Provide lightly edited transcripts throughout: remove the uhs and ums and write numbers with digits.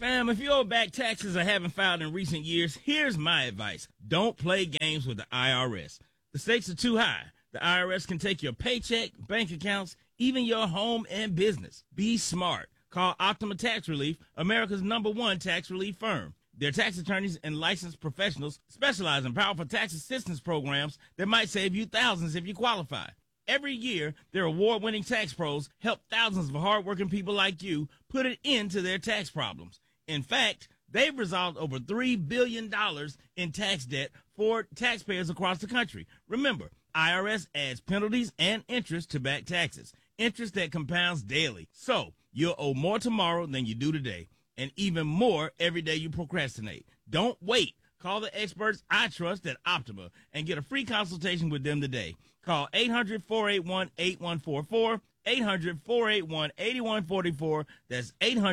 Fam, if you owe back taxes or haven't filed in recent years, here's my advice. Don't play games with the IRS. The stakes are too high. The IRS can take your paycheck, bank accounts, even your home and business. Be smart. Call Optima Tax Relief, America's #1 tax relief firm. Their tax attorneys and licensed professionals specialize in powerful tax assistance programs that might save you thousands if you qualify. Every year, their award-winning tax pros help thousands of hardworking people like you put an end to their tax problems. In fact, they've resolved over $3 billion in tax debt for taxpayers across the country. Remember, IRS adds penalties and interest to back taxes, interest that compounds daily. So you'll owe more tomorrow than you do today, and even more every day you procrastinate. Don't wait. Call the experts I trust at Optima and get a free consultation with them today. Call 800-481-8144, 800-481-8144. That's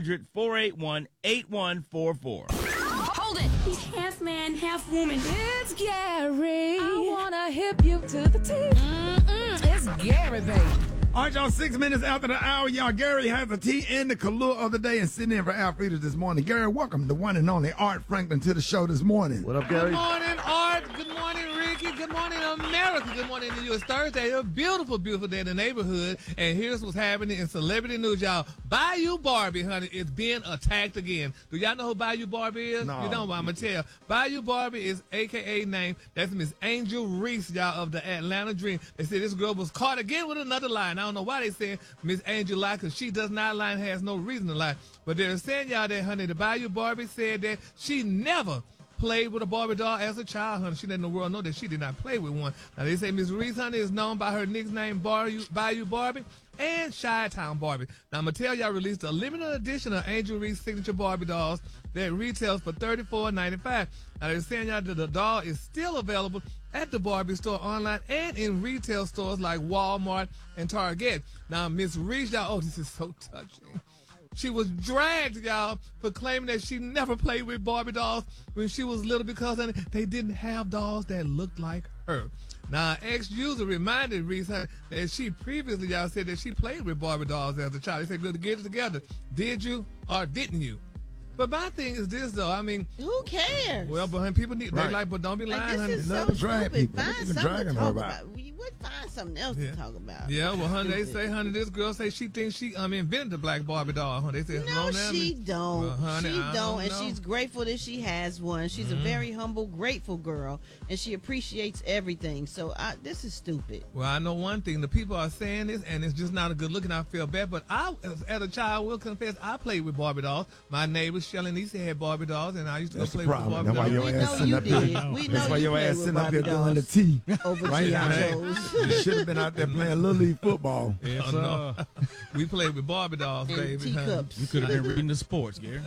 800-481-8144. Hold it! He's half man, half woman. It's Gary. I wanna hip you to the teeth. It's Gary, baby. All right, y'all, 6 minutes after the hour, y'all, Gary has the tea and the Kahlua of the day and sitting in for Alfreda this morning. Gary, welcome the one and only Art Franklin to the show this morning. What up, Gary? Good morning, Art. Good morning, Ricky. Good morning, America. Good morning to you. It's Thursday. A beautiful, beautiful day in the neighborhood. And here's what's happening in celebrity news, y'all. Bayou Barbie, honey, is being attacked again. Do y'all know who Bayou Barbie is? No. You don't, I'm going to tell you. Bayou Barbie is AKA name. That's Miss Angel Reese, y'all, of the Atlanta Dream. They said this girl was caught again with another lie. And I don't know why they saying Miss Angel lie, because she does not lie and has no reason to lie. But they're saying, y'all, that, honey, the Bayou Barbie said that she never played with a Barbie doll as a child, honey. She let the world know that she did not play with one. Now, they say Miss Reese, honey, is known by her nickname Bayou Barbie and Chi-Town Barbie. Now, I'm going to tell y'all, released a limited edition of Angel Reese signature Barbie dolls that retails for $34.95. Now, they're saying, y'all, that the doll is still available at the Barbie store online and in retail stores like Walmart and Target. Now, Miss Reese, y'all, oh, this is so touching. She was dragged, y'all, for claiming that she never played with Barbie dolls when she was little because they didn't have dolls that looked like her. Now, ex-user reminded Reese that she previously, y'all, said that she played with Barbie dolls as a child. They said, "Good to get it together. Did you or didn't you?" But my thing is this, though. I mean, who cares? Well, but honey, people need, Right. they like, but don't be lying, Like, honey. this is Love so to drag stupid. people. Find What you something dragging to her talk about? about. We would find something else Yeah. to talk about. Yeah, well, honey, they say, honey, this girl say she thinks she invented the black Barbie doll. Honey, they say, No, she don't. Well, honey, She I don't, and know. she's grateful that she has one. She's a very humble, grateful girl, and she appreciates everything. So this is stupid. Well, I know one thing. The people are saying this, and it's just not a good look, and I feel bad. But I, as a child, will confess, I played with Barbie dolls. My neighbor, Shelly Nisa, had Barbie dolls, and I used to That's go the play with problem. the Barbie That's why dolls. your We ass know sitting you up here. did. We know That's why you your played ass with sitting up here Barbie doing the dolls tea. over Right G.I. now. Joes. You should have been out there playing Little League football. Oh, no. We played with Barbie dolls, and baby. honey. teacups. You could have been reading the sports, Gary.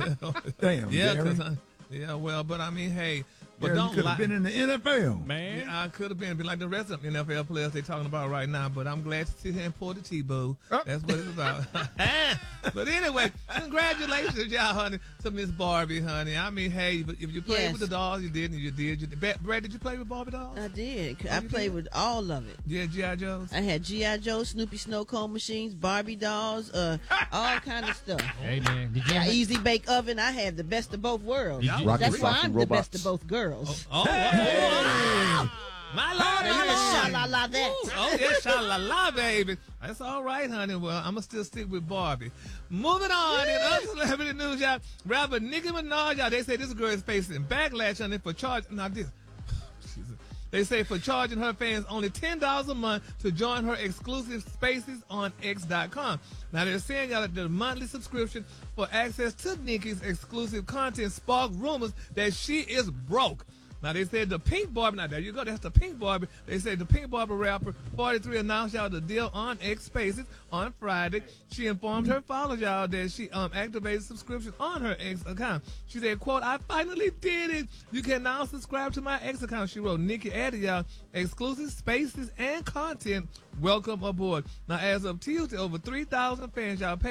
Damn, Yeah, Gary. yeah, well, but I mean, hey, but Gary, you don't could lie. have been in the NFL. Man. Yeah, I could have been like the rest of the NFL players they talking about right now, but I'm glad to sit here and pour the tea, boo. Oh. That's what it's about. But anyway, congratulations, y'all, honey, to Miss Barbie, honey. I mean, hey, but if you played Yes. with the dolls, you did, and you did. Brad, did you play with Barbie dolls? I did. Oh, I you played did? with all of it. Yeah, G.I. Joe's. I had G.I. Joe, Snoopy Snow Cone machines, Barbie dolls, all kind of stuff. Hey, man. Did you Yeah, ever, Easy Bake Oven. I had the best of both worlds. Y'all Rocket That's why Sock I'm and the Robots. best of both girls. Oh, my Now you Lord, can sha-la-la that. Oh, yeah, sha-la-la, baby. That's all right, honey. Well, I'm going to still stick with Barbie. Moving on in other celebrity news, y'all. Rapper Nicki Minaj, y'all, they say this girl is facing backlash on it for charging. Now, this. Jesus. They say for charging her fans only $10 a month to join her exclusive spaces on X.com. Now, they're saying, y'all, that the monthly subscription for access to Nicki's exclusive content sparked rumors that she is broke. Now, they said the Pink Barbie, now there you go, that's the Pink Barbie. They said the Pink Barbie rapper 43 announced y'all the deal on X Spaces on Friday. She informed her followers, y'all, that she activated subscription on her X account. She said, quote, "I finally did it. You can now subscribe to my X account." She wrote, "Nicki added y'all exclusive spaces and content. Welcome aboard." Now, as of Tuesday, over 3,000 fans, y'all, paid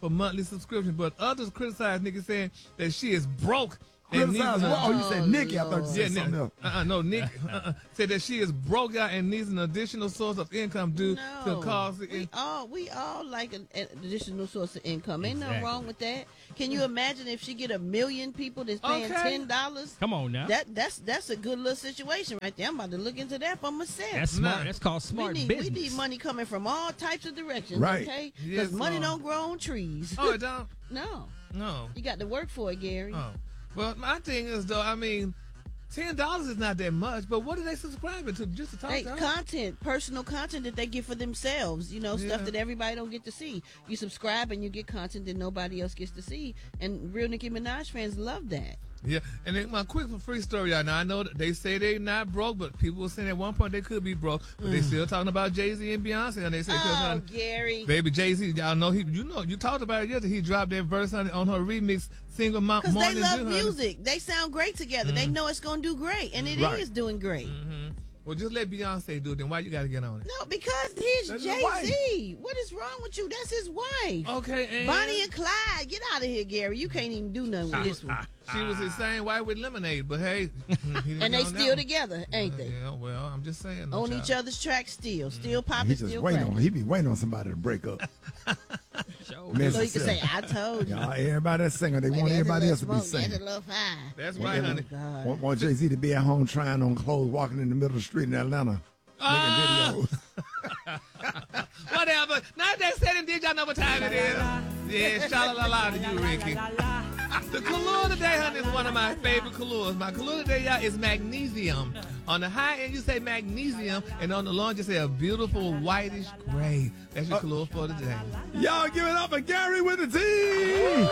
for monthly subscription. But others criticize Nikki, saying that she is broke. And needs Criticize what? Oh, you said Nikki. I thought you yeah, said something else. no, Nick said that she is broke out and needs an additional source of income due to cause. We all like an additional source of income. Ain't nothing wrong with that. Can you imagine if she get 1 million people that's paying $10? Come on now. That's a good little situation right there. I'm about to look into that for myself. That's smart. That's called smart business. We need money coming from all types of directions, Right. okay? Yes, Because money don't grow on trees. Oh, it don't? No. No. You got to work for it, Gary. Oh. Well, my thing is, though, I mean, $10 is not that much, but what are they subscribing to? Just to talk Hey, to us? content, personal content that they get for themselves, stuff that everybody don't get to see. You subscribe and you get content that nobody else gets to see, and real Nicki Minaj fans love that. Yeah, and then my quick free story, y'all. Now, I know that they say they're not broke, but people were saying at one point they could be broke, but they still talking about Jay-Z and Beyonce, and they say, Oh, Gary. baby, Jay-Z, y'all know, you talked about it yesterday, he dropped that verse on her remix single Because Morning they love Dew, honey. music. They sound great together. They know it's going to do great, and it is Right. doing great. Well, just let Beyonce do it, then why you got to get on it? No, because he's That's his Jay-Z. What is wrong with you? That's his wife. Okay, and Bonnie and Clyde. Get out of here, Gary. You can't even do nothing with this one. she was the same wife with Lemonade, but hey. he didn't And get they on that still one. together, ain't they? Yeah, well, I'm just saying. On child. each other's tracks still. Still popping, He just still waiting on. cracking. He be waiting on somebody to break up. So you can say, I told you. Y'all, everybody that's singer, they want everybody else to be That's singing. a little fire. That's right, honey. God. Want Jay-Z to be at home trying on clothes, walking in the middle of the street in Atlanta, making videos. Whatever. Now they said and did, y'all know what time it is. Yeah, sha-la-la-la to you, Ricky. The Kahlua today, honey, is one of my favorite Kahluas. My Kahlua today, y'all, is magnesium. On the high end, you say magnesium, and on the low end, you say a beautiful whitish gray. That's your Kahlua for today. Y'all give it up for Gary with the team.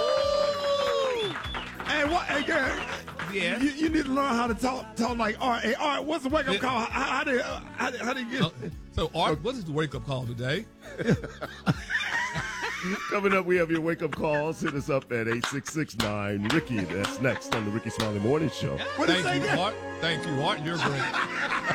Hey, Gary. Yeah. You need to learn how to talk like Art. Hey, Art, what's the wake up call? How do you get? So, Art, what is the wake-up call today? Coming up, we have your wake-up calls. Hit us up at 866-9-RICKY. That's next on the Ricky Smiley Morning Show. What did you say, Thank you, Gary? Art. Thank you, Art. You're great.